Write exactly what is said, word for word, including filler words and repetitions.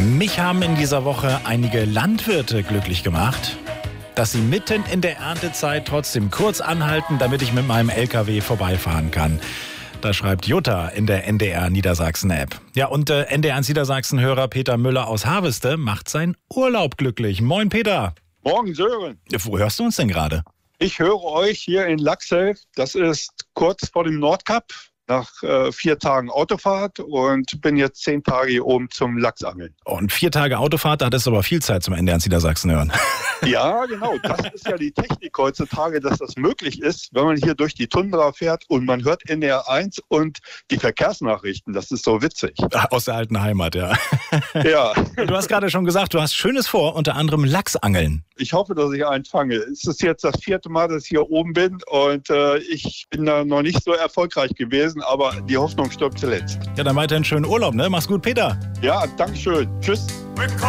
Mich haben in dieser Woche einige Landwirte glücklich gemacht, dass sie mitten in der Erntezeit trotzdem kurz anhalten, damit ich mit meinem L K W vorbeifahren kann. Das schreibt Jutta in der N D R Niedersachsen-App. Ja, und äh, N D R Niedersachsen-Hörer Peter Müller aus Harveste macht seinen Urlaub glücklich. Moin, Peter. Morgen, Sören. Wo hörst du uns denn gerade? Ich höre euch hier in Laxel. Das ist kurz vor dem Nordkap. Nach äh, vier Tagen Autofahrt und bin jetzt zehn Tage hier oben zum Lachsangeln. Und vier Tage Autofahrt, da hattest du aber viel Zeit zum N D R Niedersachsen hören. Ja, genau. Das ist ja die Technik heutzutage, dass das möglich ist, wenn man hier durch die Tundra fährt und man hört N D R eins und die Verkehrsnachrichten. Das ist so witzig. Aus der alten Heimat, ja. Ja. Du hast gerade schon gesagt, du hast Schönes vor, unter anderem Lachsangeln. Ich hoffe, dass ich einen fange. Es ist jetzt das vierte Mal, dass ich hier oben bin und äh, ich bin da noch nicht so erfolgreich gewesen, aber die Hoffnung stirbt zuletzt. Ja, dann weiterhin schönen Urlaub, ne? Mach's gut, Peter. Ja, danke schön. Tschüss.